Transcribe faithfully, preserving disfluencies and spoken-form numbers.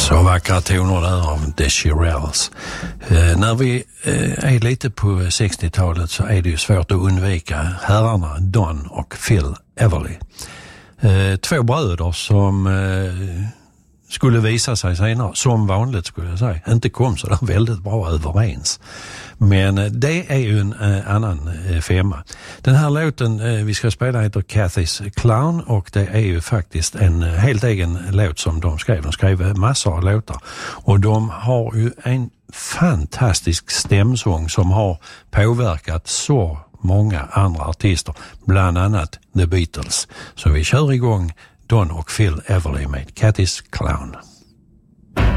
Så vackra toner där av The Shirelles. Eh, när vi eh, är lite på sextiotalet så är det ju svårt att undvika herrarna Don och Phil Everly. Eh, två bröder som eh, skulle visa sig senare, som vanligt skulle jag säga, inte kom så där väldigt bra överens. Men eh, det är ju en eh, annan eh, femma. Den här låten eh, vi ska spela heter Cathy's Clown, och det är ju faktiskt en eh, helt egen låt som de skrev. De skrev massor av låtar, och de har ju en fantastisk stämsång som har påverkat så många andra artister, bland annat The Beatles. Så vi kör igång Don och Phil Everly med Cathy's Clown.